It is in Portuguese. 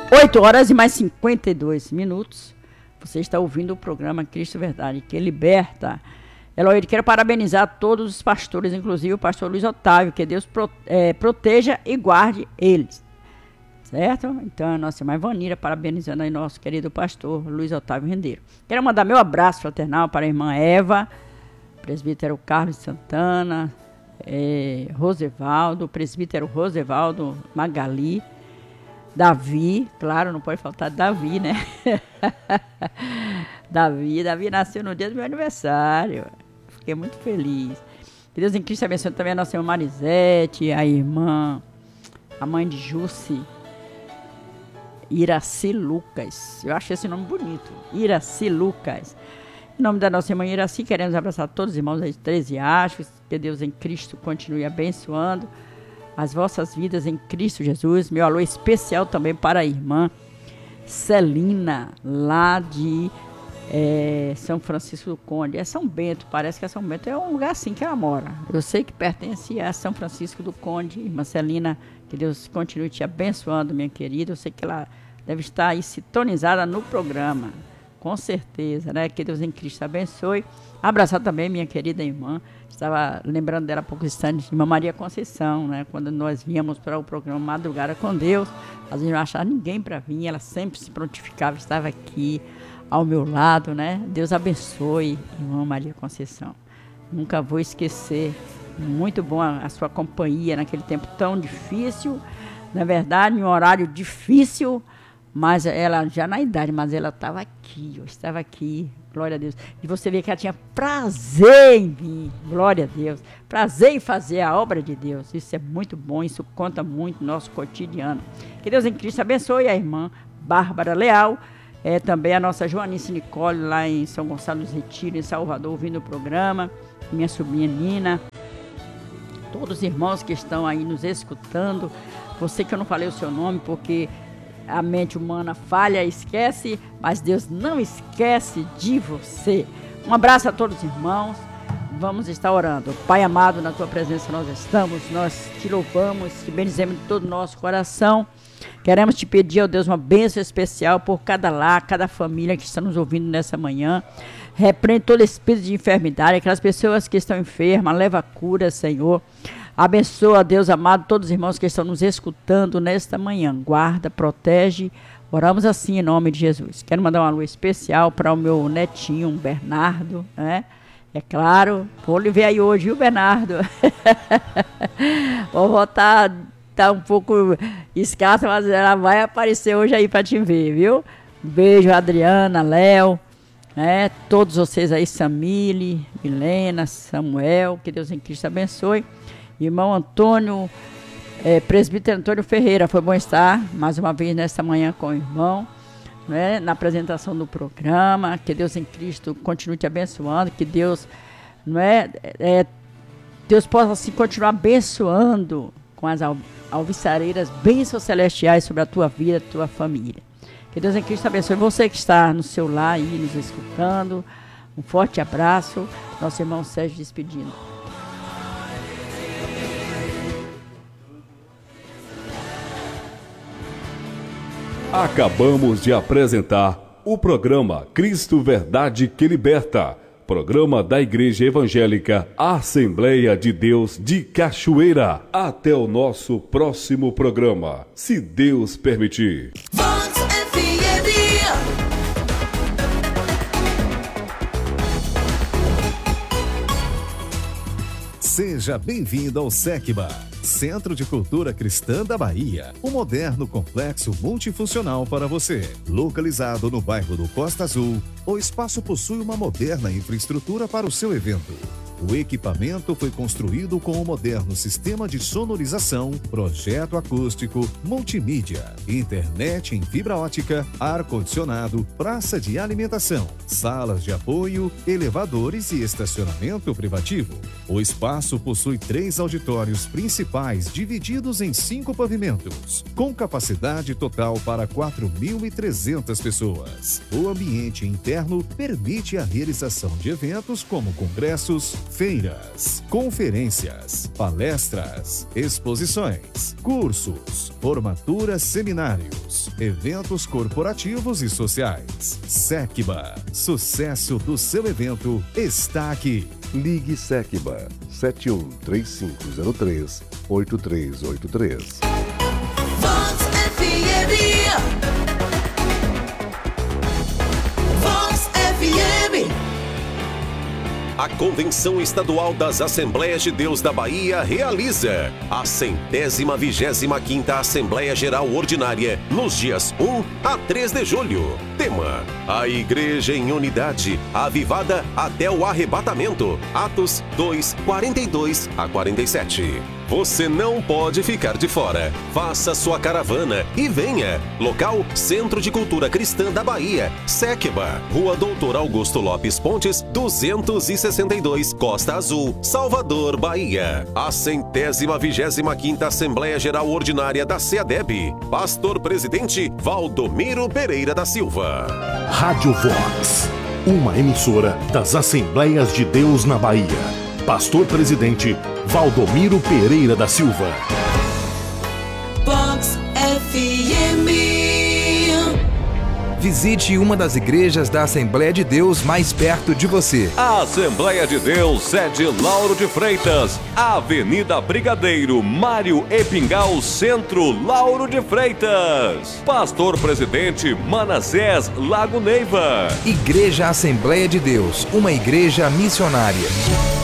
8 horas e mais 52 minutos. Você está ouvindo o programa Cristo Verdade, que liberta. Eloíde, quero parabenizar todos os pastores, inclusive o pastor Luiz Otávio, que Deus proteja e guarde eles. Certo? Então, a nossa irmã Vanira, parabenizando aí nosso querido pastor Luiz Otávio Rendeiro. Quero mandar meu abraço fraternal para a irmã Eva, presbítero Carlos Santana, Rosevaldo, presbítero Rosevaldo Magali, Davi, claro, não pode faltar Davi, né? Davi nasceu no dia do meu aniversário. Fiquei muito feliz. Que Deus em Cristo abençoe também a nossa irmã Marisete, a mãe de Jussi, Iraci Lucas. Eu acho esse nome bonito, Iraci Lucas. Em nome da nossa irmã Iraci, queremos abraçar todos os irmãos aí de 13 Astros. Que Deus em Cristo continue abençoando as vossas vidas em Cristo Jesus. Meu alô especial também para a irmã Celina, lá de São Francisco do Conde. É São Bento, parece que é São Bento. É um lugar assim que ela mora. Eu sei que pertence a São Francisco do Conde. Irmã Celina, que Deus continue te abençoando, minha querida. Eu sei que ela deve estar aí sintonizada no programa. Com certeza, né? Que Deus em Cristo abençoe. Abraçar também minha querida irmã. Estava lembrando dela há poucos instantes, irmã Maria Conceição, né? Quando nós víamos para o programa Madrugada com Deus, às vezes não achava ninguém para vir, ela sempre se prontificava, estava aqui ao meu lado, né? Deus abençoe, irmã Maria Conceição. Nunca vou esquecer. Muito bom a sua companhia naquele tempo tão difícil. Na verdade, em um horário difícil, mas ela já na idade, mas ela estava aqui, eu estava aqui, glória a Deus. E você vê que ela tinha prazer em vir, glória a Deus. Prazer em fazer a obra de Deus. Isso é muito bom, isso conta muito no nosso cotidiano. Que Deus em Cristo abençoe a irmã Bárbara Leal, também a nossa Joanice Nicole, lá em São Gonçalo dos Retiros, em Salvador, ouvindo o programa. Minha sobrinha Nina. Todos os irmãos que estão aí nos escutando. Você que eu não falei o seu nome, porque a mente humana falha, esquece, mas Deus não esquece de você. Um abraço a todos os irmãos. Vamos estar orando. Pai amado, na tua presença nós estamos, nós te louvamos, te bendizemos de todo o nosso coração. Queremos te pedir, ó Deus, uma bênção especial por cada lar, cada família que está nos ouvindo nessa manhã. Repreende todo espírito de enfermidade, aquelas pessoas que estão enfermas, leva a cura, Senhor. Abençoa, Deus amado, todos os irmãos que estão nos escutando nesta manhã. Guarda, protege. Oramos assim em nome de Jesus. Quero mandar um alô especial para o meu netinho, Bernardo, né? É claro, vou lhe ver aí hoje, viu, Bernardo? Vou voltar, tá um pouco escassa, mas ela vai aparecer hoje aí para te ver, viu? Beijo, Adriana, Léo, né? Todos vocês aí, Samile, Milena, Samuel, que Deus em Cristo abençoe. Irmão Antônio, presbítero Antônio Ferreira, foi bom estar mais uma vez nesta manhã com o irmão, né, na apresentação do programa. Que Deus em Cristo continue te abençoando, que Deus, Deus possa assim continuar abençoando com as alviçareiras bênçãos celestiais sobre a tua vida, tua família. Que Deus em Cristo abençoe você que está no seu lar aí nos escutando. Um forte abraço, nosso irmão Sérgio despedindo. Acabamos de apresentar o programa Cristo Verdade que Liberta, programa da Igreja Evangélica Assembleia de Deus de Cachoeira. Até o nosso próximo programa, se Deus permitir. Seja bem-vindo ao SECBA, Centro de Cultura Cristã da Bahia, um moderno complexo multifuncional para você. Localizado no bairro do Costa Azul, o espaço possui uma moderna infraestrutura para o seu evento. O equipamento foi construído com um moderno sistema de sonorização, projeto acústico, multimídia, internet em fibra ótica, ar-condicionado, praça de alimentação, salas de apoio, elevadores e estacionamento privativo. O espaço possui 3 auditórios principais divididos em 5 pavimentos, com capacidade total para 4.300 pessoas. O ambiente interno permite a realização de eventos como congressos, feiras, conferências, palestras, exposições, cursos, formaturas, seminários, eventos corporativos e sociais. SECBA, sucesso do seu evento está aqui. Ligue SECBA 713503-8383. Vox FM. Vox FM. A Convenção Estadual das Assembleias de Deus da Bahia realiza a 125ª Assembleia Geral Ordinária nos dias 1 a 3 de julho. Tema: a Igreja em Unidade, avivada até o arrebatamento. Atos 2, 42 a 47. Você não pode ficar de fora. Faça sua caravana e venha. Local: Centro de Cultura Cristã da Bahia, SECBA, Rua Doutor Augusto Lopes Pontes, 262, Costa Azul, Salvador, Bahia. A 125ª Assembleia Geral Ordinária da SEADEB. Pastor Presidente Valdomiro Pereira da Silva. Rádio Vox, uma emissora das Assembleias de Deus na Bahia. Pastor Presidente Valdomiro Pereira da Silva. Vox FM. Visite uma das igrejas da Assembleia de Deus mais perto de você. A Assembleia de Deus, sede Lauro de Freitas, Avenida Brigadeiro Mário Epingal, Centro, Lauro de Freitas. Pastor Presidente Manassés Lago Neiva. Igreja Assembleia de Deus, uma igreja missionária.